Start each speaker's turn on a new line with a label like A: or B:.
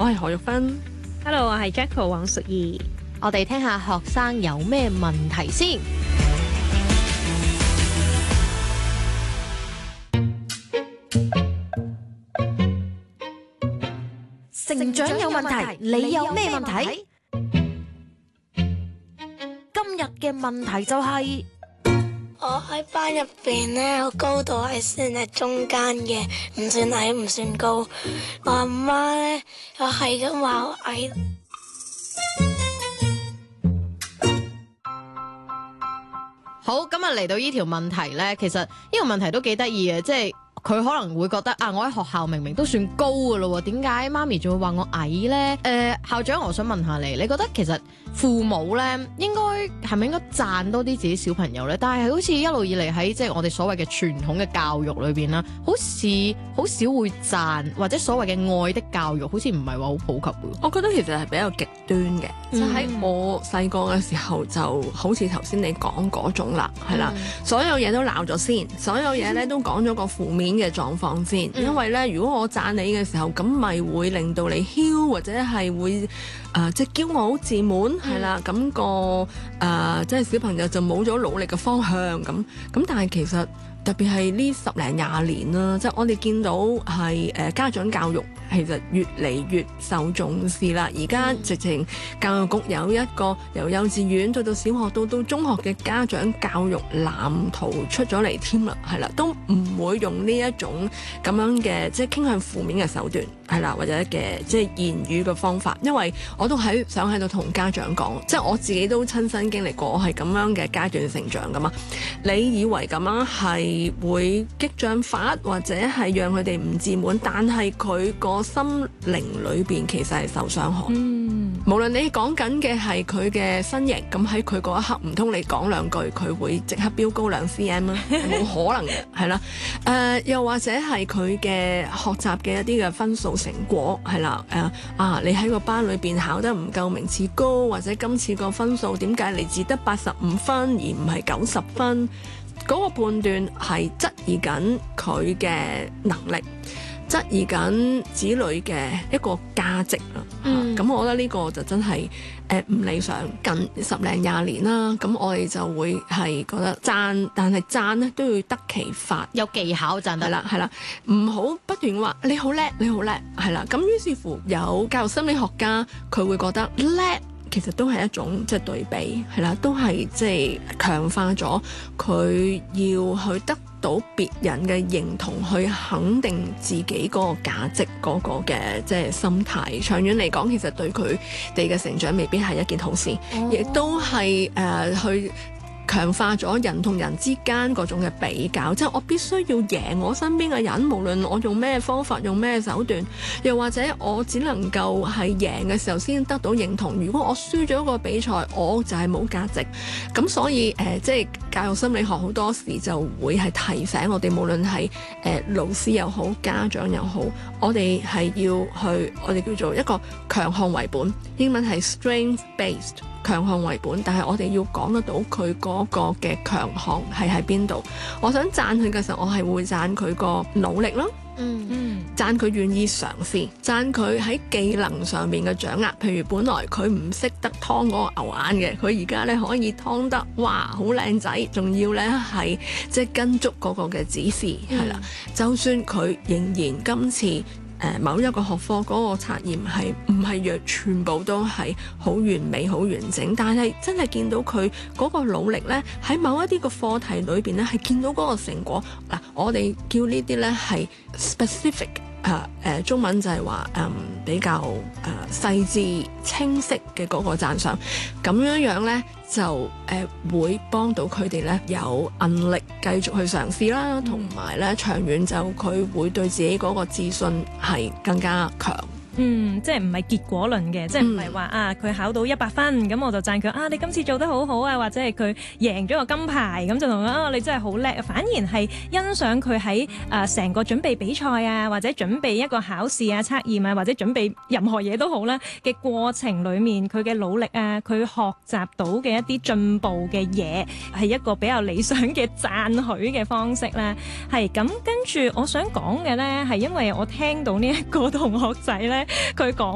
A: 我係何玉芬。
B: Hello， 我係 Jacko 黃淑儀。
C: 我哋聽下學生有咩問題先。成長有問題，你有咩問題？今日嘅問題就係
D: 我喺班入邊咧，我高度係算係中間嘅，唔算矮唔算高。我阿媽咧又係咁話我矮。
C: 好，今日嚟到呢條問題呢，其實呢個問題都幾得意嘅，即係佢可能會覺得啊，我喺學校明明都算高噶咯，點解媽咪仲會話我矮呢？校長，我想問下你，你覺得其實父母呢應該係咪應該讚多啲自己小朋友呢？但係好似一路以嚟喺即係我哋所謂嘅傳統嘅教育裏邊啦，好少會讚，或者所謂嘅愛的教育，好似唔係話好普及嘅。
A: 我覺得其實係比較極端嘅，即係喺我細個嘅時候就好似頭先你講嗰種啦，係啦，所有嘢都鬧咗先，所有嘢咧都講咗個負面嘅狀況先，因為咧如果我讚你嘅時候，咁咪會令到你囂，或者係會即係驕傲自滿，係啦，咁個即係小朋友就冇咗努力嘅方向咁，但係其實特別係呢10零20年啦，即係我哋見到係家長教育其實越嚟越受重視啦。而家直情教育局有一個由幼稚園到小學到中學嘅家長教育藍圖出咗嚟添啦，係啦，都唔會用呢一種咁樣嘅即係傾向負面嘅手段，係啦，或者嘅即係言語嘅方法。因為我都想喺度同家長講，即係我自己都親身經歷過，我係咁樣嘅階段成長噶嘛。你以為咁樣係會激將法，或者係讓佢哋唔自滿，但係佢個心靈裏邊其實係受傷害。無論你講緊嘅係佢嘅身形，咁喺佢嗰一刻唔通你講兩句，佢會即刻飆高2 cm 啦，冇可能嘅，係啦。又或者係佢嘅學習嘅一啲嘅分數成果，係啦。你喺個班裏邊考得唔夠名次高，或者今次個分數點解你只得85分而唔係90分？嗰個判斷係質疑緊佢嘅能力，質疑緊子女嘅一個價值啊！咁我覺得呢個就真係唔理想。近10零20年啦，咁我哋就會係覺得讚，但係讚咧都要得其法，
C: 有技巧讚得
A: 係啦，唔好不斷話你好叻，你好叻，係啦。咁於是乎有教育心理學家佢會覺得叻其實都係一種即係對比，係啦，都係即係強化咗佢要去得到別人嘅認同，去肯定自己嗰個價值嗰個嘅即係心態。長遠嚟講，其實對佢哋嘅成長未必係一件好事，亦都係去強化咗人同人之間嗰種嘅比較，即係我必須要贏我身邊嘅人，無論我用咩方法、用咩手段，又或者我只能夠係贏嘅時候先得到認同。如果我輸咗個比賽，我就係冇價值。咁所以即係教育心理學好多時就會係提醒我哋，無論係老師又好、家長又好，我哋係要去我哋叫做一個強項為本，英文係 strength based。強項為本，但係我哋要講得到佢嗰個嘅強項係喺邊度。我想讚佢嘅時候，我係會讚佢個努力咯，讚佢願意嘗試，讚佢喺技能上面嘅掌握。譬如本來佢唔識得劏嗰個牛眼嘅，佢而家咧可以劏得哇好靚仔，仲要咧係即係跟足嗰個嘅指示，係啦。就算佢仍然今次某一個學科嗰個測驗係唔係全部都係好完美、好完整，但係真係見到佢嗰個努力呢，喺某一啲個課題裏邊呢，係見到嗰個成果。嗱，我哋叫呢啲呢係 specific。中文就係話比較細緻清晰嘅嗰個讚賞，咁樣呢就會幫到佢哋呢有韌力繼續去嘗試啦，同埋呢長遠就佢會對自己嗰個自信係更加強。
B: 即係唔係結果論嘅，即係唔係話佢考到100分，咁我就讚佢你今次做得好好啊，或者係佢贏咗個金牌，咁就同佢你真係好叻，反而係欣賞佢喺成個準備比賽啊，或者準備一個考試啊、測驗啊，或者準備任何嘢都好啦嘅過程裡面，佢嘅努力啊，佢學習到嘅一啲進步嘅嘢，係一個比較理想嘅讚許嘅方式啦。係咁，跟住我想講嘅呢，係因為我聽到呢一個同學仔呢。佢講